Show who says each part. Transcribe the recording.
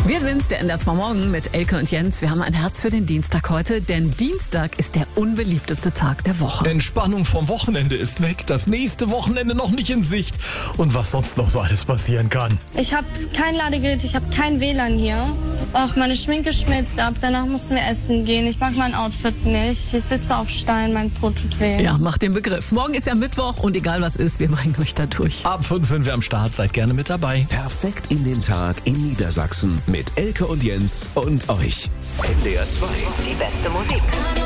Speaker 1: Wir sind's, der NDR 2 Morgen mit Elke und Jens. Wir haben ein Herz für den Dienstag heute, denn Dienstag ist der unbeliebteste Tag der Woche.
Speaker 2: Entspannung vom Wochenende ist weg, das nächste Wochenende noch nicht in Sicht und was sonst noch so alles passieren kann.
Speaker 3: Ich habe kein Ladegerät, ich habe kein WLAN hier. Ach, meine Schminke schmilzt ab, danach mussten wir essen gehen. Ich mag mein Outfit nicht. Ich sitze auf Stein, mein Po tut weh.
Speaker 1: Ja, macht den Begriff. Morgen ist ja Mittwoch und egal was ist, wir bringen euch da durch.
Speaker 2: Ab 5 sind wir am Start, seid gerne mit dabei.
Speaker 4: Perfekt in den Tag in Niedersachsen mit Elke und Jens und euch. NDR 2.
Speaker 5: Die beste Musik.